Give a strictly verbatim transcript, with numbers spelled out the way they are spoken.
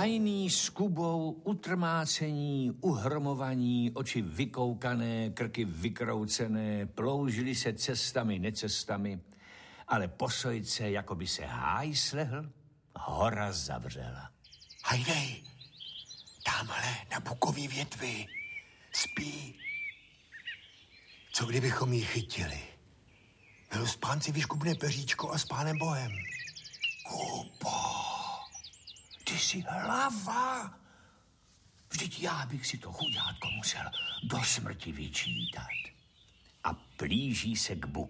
Hajný s Kubou, utrmácení, uhromovaní, oči vykoukané, krky vykroucené, ploužili se cestami, necestami, ale po sojce, jako by se háj slehl, hora zavřela. Hajdej, tamhle na bukový větvi, spí. Co kdybychom ji chytili? Milu spánci vyškubne peříčko a s pánem Bohem. Kubo, ty jsi hlava. Vždyť já bych si to chudátko musel do smrti vyčítat. A plíží se k buku.